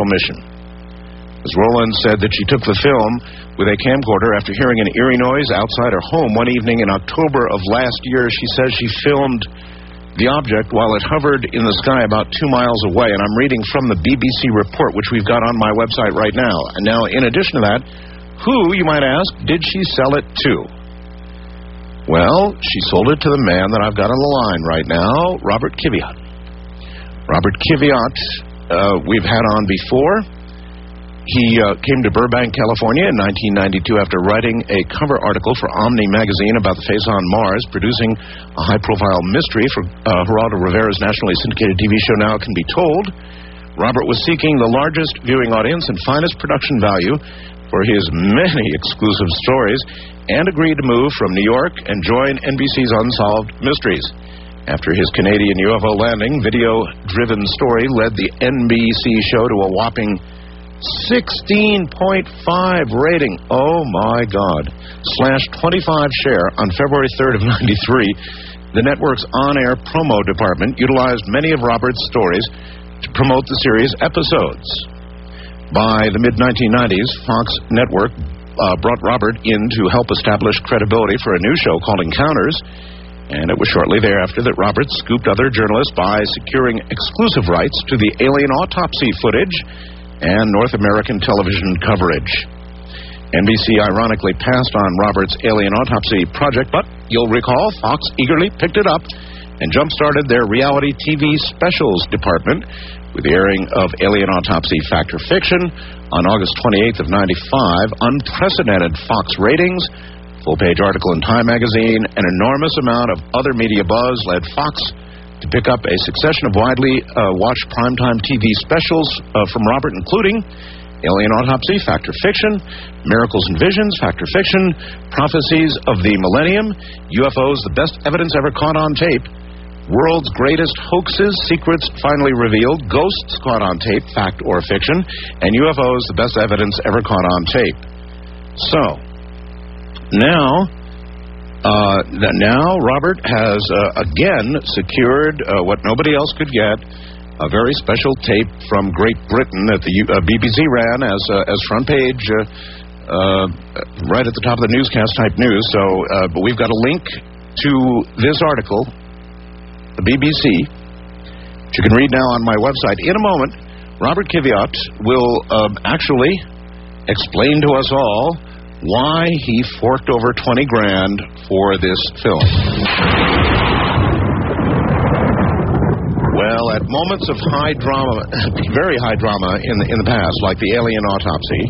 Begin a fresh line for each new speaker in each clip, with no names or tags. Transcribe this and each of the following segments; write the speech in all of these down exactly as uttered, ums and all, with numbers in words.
omission. Miz Rowland said that she took the film with a camcorder after hearing an eerie noise outside her home one evening in October of last year. She says she filmed the object while it hovered in the sky about two miles away, and I'm reading from the B B C report, which we've got on my website right now. And now, in addition to that, who, you might ask, did she sell it to? Well, she sold it to the man that I've got on the line right now, Robert Kiviat. Robert Kiviat, uh, we've had on before. He uh, came to Burbank, California in nineteen ninety-two after writing a cover article for Omni magazine about the face on Mars, producing a high-profile mystery for uh, Geraldo Rivera's nationally syndicated T V show Now It Can Be Told. Robert was seeking the largest viewing audience and finest production value for his many exclusive stories and agreed to move from New York and join N B C's Unsolved Mysteries. After his Canadian U F O landing, video-driven story led the N B C show to a whopping sixteen point five rating. Oh, my God. Slash twenty-five share on February third of ninety-three. The network's on-air promo department utilized many of Robert's stories to promote the series' episodes. By the mid nineteen nineties, Fox Network uh, brought Robert in to help establish credibility for a new show called Encounters, and it was shortly thereafter that Robert scooped other journalists by securing exclusive rights to the alien autopsy footage and North American television coverage. N B C ironically passed on Robert's alien autopsy project, but you'll recall Fox eagerly picked it up and jump-started their reality T V specials department with the airing of Alien Autopsy Fact or Fiction on August twenty-eighth of ninety-five. Unprecedented Fox ratings, full-page article in Time magazine, an enormous amount of other media buzz led Fox to pick up a succession of widely uh, watched primetime T V specials uh, from Robert, including Alien Autopsy, Fact or Fiction, Miracles and Visions, Fact or Fiction, Prophecies of the Millennium, U F Os, The Best Evidence Ever Caught on Tape, World's Greatest Hoaxes, Secrets Finally Revealed, Ghosts Caught on Tape, Fact or Fiction, and U F Os, The Best Evidence Ever Caught on Tape. So, now... Uh, now, Robert has uh, again secured uh, what nobody else could get, a very special tape from Great Britain that the uh, B B C ran as uh, as front page, uh, uh, right at the top of the newscast type news. So, uh, but we've got a link to this article, the B B C, which you can read now on my website. In a moment, Robert Kiviat will uh, actually explain to us all why he forked over twenty grand for this film. Well, at moments of high drama, very high drama in the, in the past, like the alien autopsy,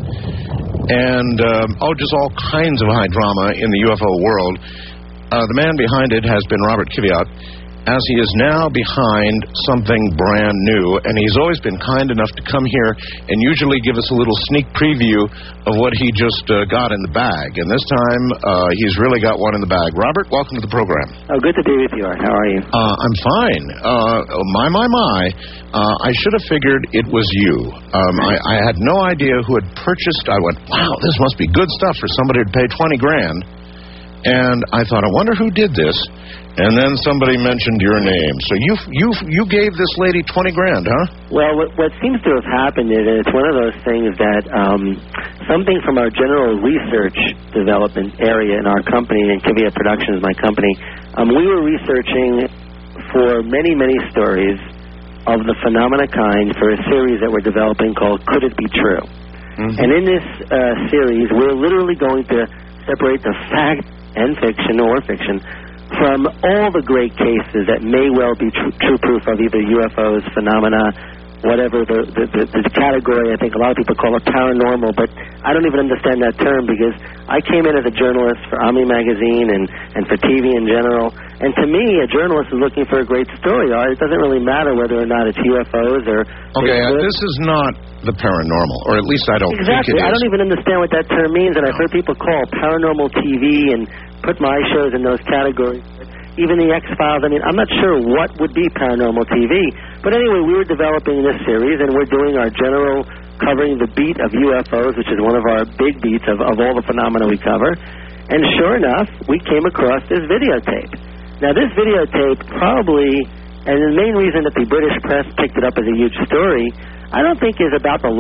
and, um, oh, just all kinds of high drama in the U F O world, uh, the man behind it has been Robert Kiviat, as he is now behind something brand new, and he's always been kind enough to come here and usually give us a little sneak preview of what he just uh, got in the bag. And this time, uh, he's really got one in the bag. Robert, welcome to the program.
Oh, good to be with you, Art. How are you?
Uh, I'm fine. Uh, my, my, my. Uh, I should have figured it was you. Um, I, I had no idea who had purchased. I went, wow, this must be good stuff for somebody to pay twenty grand. And I thought, I wonder who did this. And then somebody mentioned your name. So you you you gave this lady twenty grand, huh?
Well, what, what seems to have happened is it's one of those things that um, something from our general research development area in our company, and Kiviat Productions, my company, um, we were researching for many, many stories of the phenomena kind for a series that we're developing called Could It Be True? Mm-hmm. And in this uh, series, we're literally going to separate the fact and fiction or fiction from all the great cases that may well be tr- true proof of either U F Os, phenomena, whatever the, the, the, the category. I think a lot of people call it paranormal, but I don't even understand that term because I came in as a journalist for Omni magazine and, and for T V in general. And to me, a journalist is looking for a great story. It doesn't really matter whether or not it's U F Os or...
Okay, uh, this is not the paranormal, or at least I don't
exactly.
think it is.
I don't even understand what that term means, and I've heard people call paranormal T V and put my shows in those categories. Even the X-Files, I mean, I'm not sure what would be paranormal T V. But anyway, we were developing this series, and we're doing our general covering the beat of U F Os, which is one of our big beats of, of all the phenomena we cover. And sure enough, we came across this videotape. Now, this videotape probably, and the main reason that the British press picked it up as a huge story, I don't think is about the